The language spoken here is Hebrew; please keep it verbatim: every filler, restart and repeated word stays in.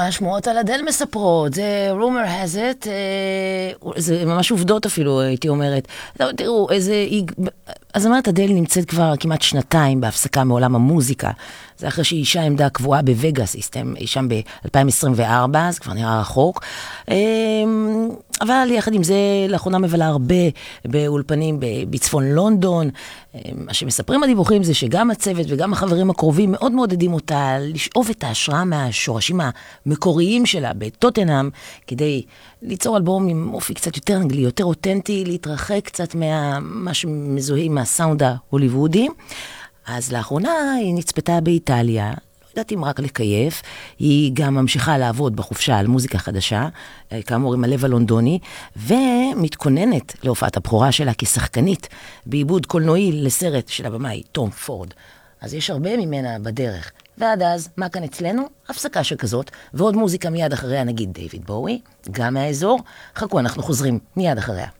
השמועות על אדל מספרות, זה rumor has it, זה ממש עובדות אפילו, הייתי אומרת. תראו, איזה... אז אמרת, אדל נמצאת כבר כמעט שנתיים בהפסקה מעולם המוזיקה. זה אחרי שהיא אישה עמדה קבועה בווגאס, היא שם ב-אלפיים עשרים וארבע, אז כבר נראה רחוק. אבל יחד עם זה, לאחרונה מבלה הרבה באולפנים בצפון לונדון. מה שמספרים הדיווחים זה שגם הצוות וגם החברים הקרובים מאוד מעודדים אותה לשאוב את ההשראה מהשורשים המקוריים שלה בטוטנהאם, כדי ליצור אלבום עם אופי קצת יותר אנגלי, יותר אותנטי, להתרחק קצת מה שמזוהה עם הסאונד ההוליוודי. אז לאחרונה היא נצפתה באיטליה, לא יודעת אם רק לקייף, היא גם ממשיכה לעבוד בחופשה על מוזיקה חדשה, כאמור עם הלב הלונדוני, ומתכוננת להופעת הבכורה שלה כשחקנית, בעיבוד קולנועי לסרט של הבמאי תום פורד. אז יש הרבה ממנה בדרך. ועד אז, מה כאן אצלנו? הפסקה שכזאת, ועוד מוזיקה מיד אחריה, נגיד דיוויד בואי, גם מהאזור. חכו, אנחנו חוזרים מיד אחריה.